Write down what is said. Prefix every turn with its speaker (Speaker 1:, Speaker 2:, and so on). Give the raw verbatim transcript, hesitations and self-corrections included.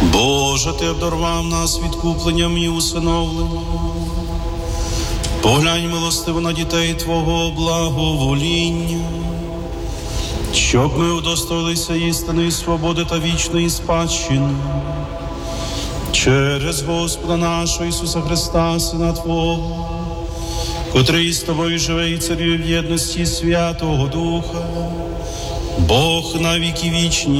Speaker 1: Боже, Ти обдарував нас відкупленням і усиновленням. Поглянь милостиво на дітей Твого благовоління, щоб ми удостоїлися істинної свободи та вічної спадщини. Через Господа нашого Ісуса Христа, Сина Твого, котрий з Тобою живе і царює в єдності Святого Духа, Бог на віки вічні.